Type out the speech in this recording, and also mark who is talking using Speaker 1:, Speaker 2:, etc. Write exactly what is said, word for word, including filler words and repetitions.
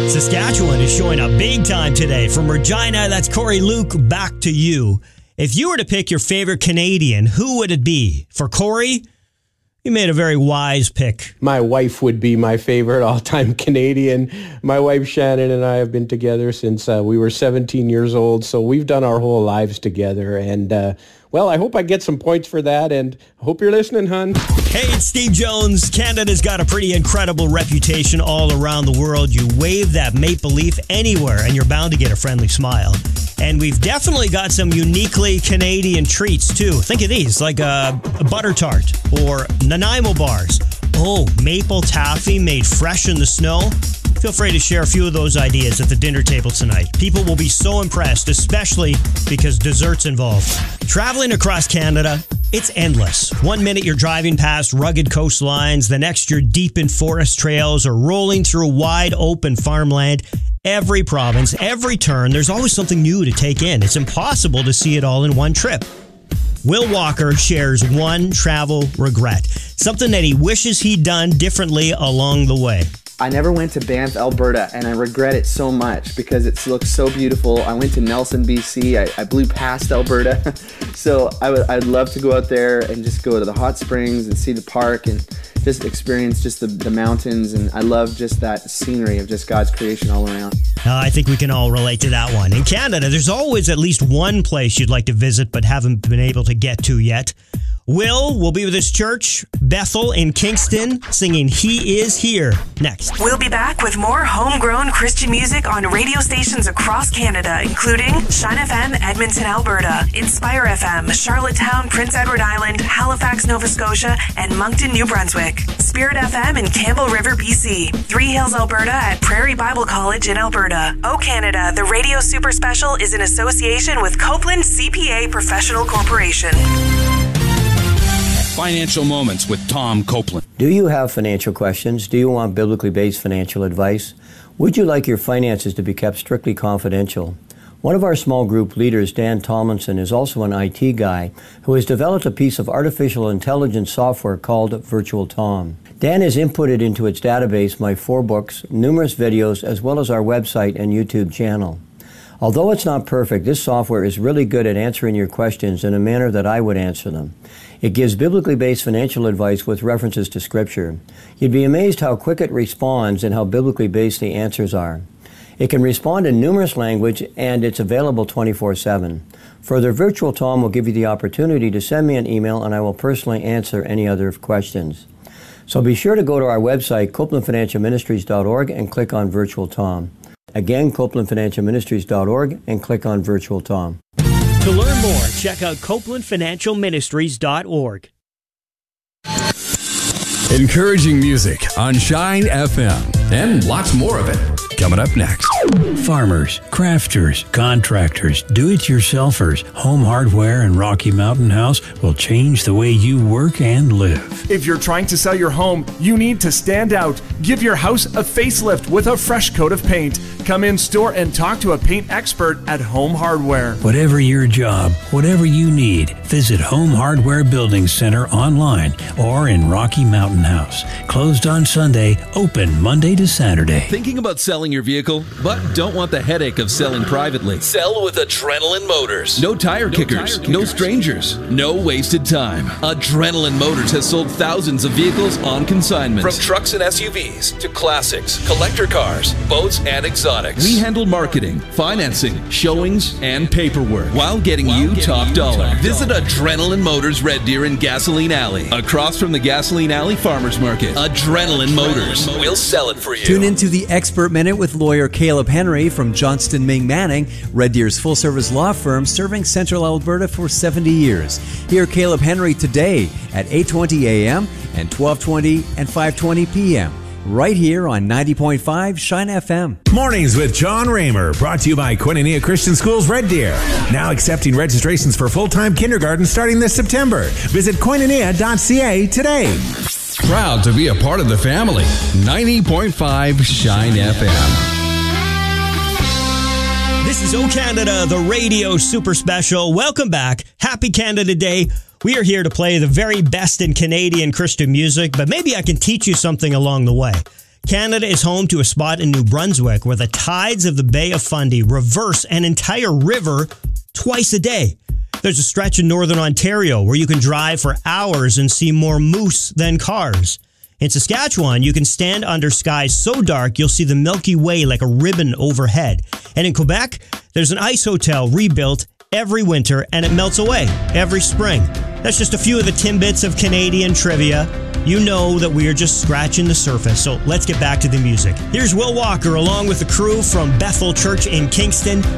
Speaker 1: Saskatchewan is showing up big time today. From Regina, that's Corey Luke, back to you. If you were to pick your favorite Canadian, who would it be? For Corey, you made a very wise pick.
Speaker 2: My wife would be my favorite all-time Canadian. My wife Shannon and I have been together since uh, we were seventeen years old, so we've done our whole lives together. And, uh, well, I hope I get some points for that, and I hope you're listening, hun.
Speaker 1: Hey, it's Steve Jones. Canada's got a pretty incredible reputation all around the world. You wave that maple leaf anywhere, and you're bound to get a friendly smile. And we've definitely got some uniquely Canadian treats, too. Think of these, like a, a butter tart or Nanaimo bars. Oh, maple taffy made fresh in the snow. Feel free to share a few of those ideas at the dinner table tonight. People will be so impressed, especially because dessert's involved. Traveling across Canada, it's endless. One minute you're driving past rugged coastlines, the next you're deep in forest trails or rolling through wide open farmland. Every province, every turn, there's always something new to take in. It's impossible to see it all in one trip. Will Walker shares one travel regret, something that he wishes he'd done differently along the way.
Speaker 3: I never went to Banff, Alberta, and I regret it so much because it looks so beautiful. I went to Nelson, B C. I, I blew past Alberta. So I would, I'd love to go out there and just go to the hot springs and see the park and just experience just the, the mountains. And I love just that scenery of just God's creation all around.
Speaker 1: Uh, I think we can all relate to that one. In Canada, there's always at least one place you'd like to visit but haven't been able to get to yet. Will will be with his church, Bethel in Kingston, singing He Is Here next.
Speaker 4: We'll be back with more homegrown Christian music on radio stations across Canada, including Shine F M, Edmonton, Alberta, Inspire F M, Charlottetown, Prince Edward Island, Halifax, Nova Scotia, and Moncton, New Brunswick. Spirit F M in Campbell River, B C. Three Hills, Alberta at Prairie Bible College in Alberta. Oh Canada, the Radio Super Special is in association with Copeland C P A Professional Corporation.
Speaker 5: Financial Moments with Tom Copeland.
Speaker 6: Do you have financial questions? Do you want biblically based financial advice? Would you like your finances to be kept strictly confidential? One of our small group leaders, Dan Tomlinson, is also an I T guy who has developed a piece of artificial intelligence software called Virtual Tom. Dan has inputted into its database my four books, numerous videos, as well as our website and YouTube channel. Although it's not perfect, this software is really good at answering your questions in a manner that I would answer them. It gives biblically based financial advice with references to Scripture. You'd be amazed how quick it responds and how biblically based the answers are. It can respond in numerous languages, and it's available twenty-four seven. Further, Virtual Tom will give you the opportunity to send me an email, and I will personally answer any other questions. So be sure to go to our website, copeland financial ministries dot org, and click on Virtual Tom. Again, copeland financial ministries dot org, and click on Virtual Tom.
Speaker 1: To learn more, check out copeland financial ministries dot org.
Speaker 5: Encouraging music on Shine F M. And lots more of it coming up next.
Speaker 7: Farmers, crafters, contractors, do-it-yourselfers, Home Hardware and Rocky Mountain House will change the way you work and live.
Speaker 8: If you're trying to sell your home, you need to stand out. Give your house a facelift with a fresh coat of paint. Come in store and talk to a paint expert at Home Hardware.
Speaker 7: Whatever your job, whatever you need, visit Home Hardware Building Center online or in Rocky Mountain House. Closed on Sunday, open Monday to Saturday.
Speaker 9: Thinking about selling your vehicle, but don't want the headache of selling privately? Sell with Adrenaline Motors. No tire kickers, no, tire no strangers, no wasted time. Adrenaline Motors has sold thousands of vehicles on consignment. From trucks and S U Vs to classics, collector cars, boats, and exotics. We handle marketing, financing, showings, and paperwork while getting while you getting top you dollar. Top Visit dollar. Adrenaline Motors Red Deer in Gasoline Alley, across from the Gasoline Alley Farmers Market. Adrenaline, Adrenaline Motors. Motors. We'll sell it for you.
Speaker 10: Tune into the Expert Minute with lawyer Caleb Henry from Johnston Ming Manning, Red Deer's full-service law firm serving Central Alberta for seventy years. Hear Caleb Henry today at eight twenty a.m. and twelve twenty and five twenty p.m. right here on ninety point five Shine F M.
Speaker 11: Mornings with John Raymer, brought to you by Koinonia Christian Schools Red Deer. Now accepting registrations for full-time kindergarten starting this September. Visit koinonia dot c a today.
Speaker 5: Proud to be a part of the family. ninety point five Shine F M.
Speaker 1: This is O Canada, the radio super special. Welcome back. Happy Canada Day. We are here to play the very best in Canadian Christian music, but maybe I can teach you something along the way. Canada is home to a spot in New Brunswick where the tides of the Bay of Fundy reverse an entire river twice a day. There's a stretch in northern Ontario where you can drive for hours and see more moose than cars. In Saskatchewan, you can stand under skies so dark you'll see the Milky Way like a ribbon overhead. And in Quebec, there's an ice hotel rebuilt every winter and it melts away every spring. That's just a few of the tidbits of Canadian trivia. You know that we are just scratching the surface, so let's get back to the music. Here's Will Walker along with the crew from Bethel Church in Kingston.